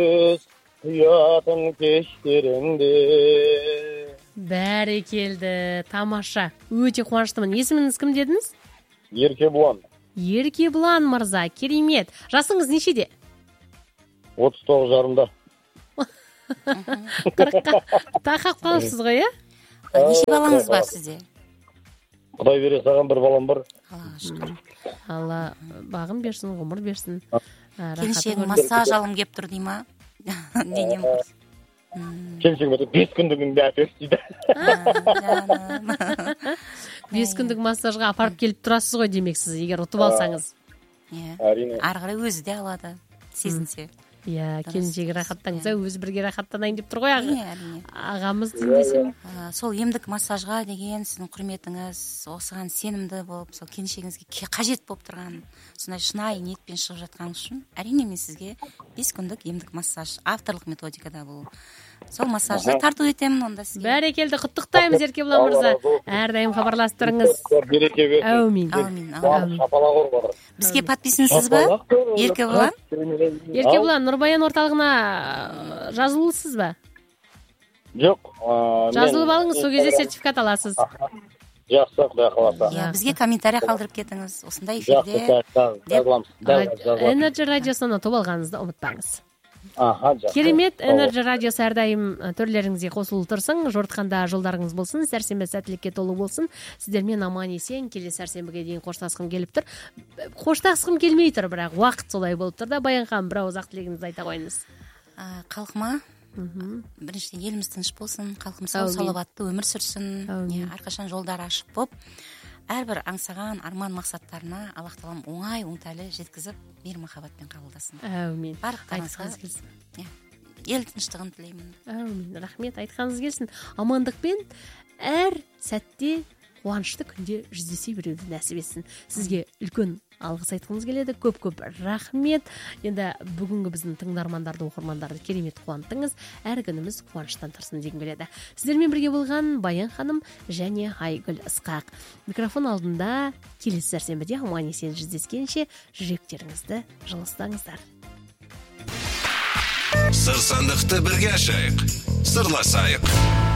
Құятын кештеріңде. Бәрекелді, тамаша. Өте қуаныштымын. Есіміңіз кім дедіңіз? Еркебұлан. Еркебұлан мырза, керемет. Жасыңыз нешеде? 39 жарымда. 40-қа тақап қалыпсыз ғой, Неше балаңыз бар сізде? Құдай бере саған бір балам бар. Аллаға шүкір. Алла бағын берсін, ғұмыр берсін. Келіншегім массаж алым кеп тұр дей ма? Денем құрсын. Келіншегім 5 күндігінде әперші дейді. 5 күндік массажға апарып келіп тұрасыз ғой демексіз, егер ұтып алсаңыз. Әрине. Ары қарай өзі де алады, сезінсе. Иә, келіншегі рахаттанса, өзі бірге рахаттанайын деп тұр ғой Әрине. ағамыз деймесем. Сол емдік массажға деген сіздің құрметіңіз, осыған сенімді болып, сол келіншегіңізге қажет болып тұрған, сондай шынайы ниетпен шығып жатқан үшін, әрине мен сізге 5 күндік емдік массаж, авторлық методикада бұл. Сол массажды тарту етемін онда сізге. Бәрекелді, құттықтаймыз Еркебұлан мырза. Әрдайым хабарласып тұрыңыз. Береке берсін. Әумин. Шапалақ бар. Бізге подписансыз ба? Еркебұлан? Еркебұлан, Нұрбаян орталығына жазылысыз ба? Жоқ. Жазылып алыңыз, сол кезде сертификат аласыз. Жақсы, құдай қаласа. Бізге комментарий қалдырып кетіңіз. Осындай эфирде. Energy радиосынан ұтып алғаныңызды ұмытпаңыз. Керемет, Energy радиосы әрдайым төрлеріңізге қосылып тұрсын, жортқанда жолдарыңыз болсын, сәрсенбі сәттілікке толы болсын. Сіздермен аман есен, келесі сәрсенбіге дейін қоштасқым келіп тұр. Қоштасқым келмей тұр, бірақ уақыт солай болып тұр да. Баян ханым, бір ауыз ақ тілегіңізді айта қойыңыз. Халқыма біріншіден еліміз тыныш болсын, халқымыз сау салауатты өмір сүрсін, әрқашан жолдары ашық болып, әрбір аңсаған арман мақсаттарына Аллах тағалам оңай оңтайлы жеткізіп, мейір махаббатпен қабылдасын. Әумин. Барлықтарыңызға ел тыныштығын тілеймін. Әумин. Рахмет, айтқаныңыз келсін. Амандықпен әр сәтте қуанышты күнде жүздесе беруді нәсіп етсін. Сізге үлкен алғыс айтқымыз келеді. Көп рахмет. Енді бүгінгі біздің тыңдармандарды, оқырмандарды керемет қуанттыңыз. Әр күніміз қуаныштан тұрсын дегім келеді. Сіздермен бірге болған Баян ханым және Айгүл Ысқақ. Микрофон алдында келесі сәрсенбіде аман есен жүздескенше жүректеріңізді жылыстаңыздар. Сыр сандықты бірге ашайық, сырласайық.